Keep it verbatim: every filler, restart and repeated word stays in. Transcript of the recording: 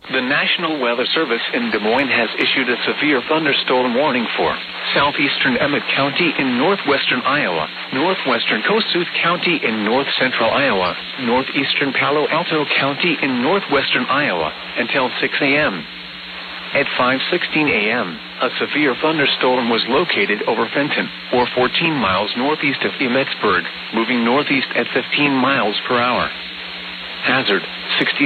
The National Weather Service in Des Moines has issued a severe thunderstorm warning for southeastern Emmett County in northwestern Iowa, northwestern Kossuth County in north-central Iowa, northeastern Palo Alto County in northwestern Iowa until six a.m. At five sixteen a.m., a severe thunderstorm was located over Fenton, or fourteen miles northeast of Emmetsburg, moving northeast at fifteen miles per hour. Hazard, sixty